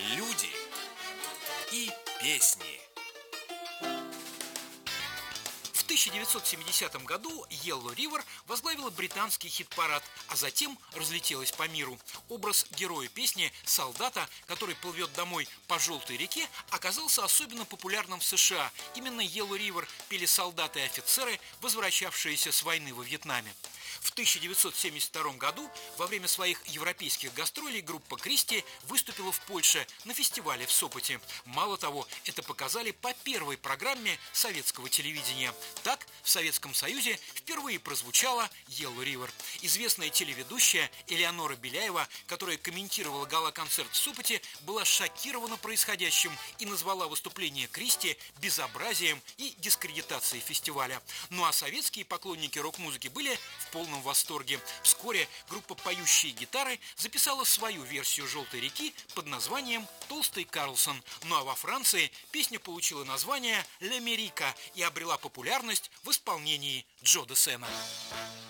Люди и песни. В 1970 году Yellow River возглавила британский хит-парад, а затем разлетелась по миру. Образ героя песни, солдата, который плывет домой по желтой реке, оказался особенно популярным в США. Именно Yellow River пели солдаты и офицеры, возвращавшиеся с войны во Вьетнаме. В 1972 году во время своих европейских гастролей группа «Кристи» выступила в Польше на фестивале в Сопоте. Мало того, это показали по первой программе советского телевидения. Так, в Советском Союзе впервые прозвучала Yellow River. Известная телеведущая Элеонора Беляева, которая комментировала гала-концерт в Сопоте, была шокирована происходящим и назвала выступление «Кристи» безобразием и дискредитацией фестиваля. Ну а советские поклонники рок-музыки были в полном восторге. Вскоре группа «Поющие гитары» записала свою версию «Желтой реки» под названием «Толстый Карлсон». Ну а во Франции песня получила название «L'Amérique» и обрела популярность в исполнении Джо Дассена.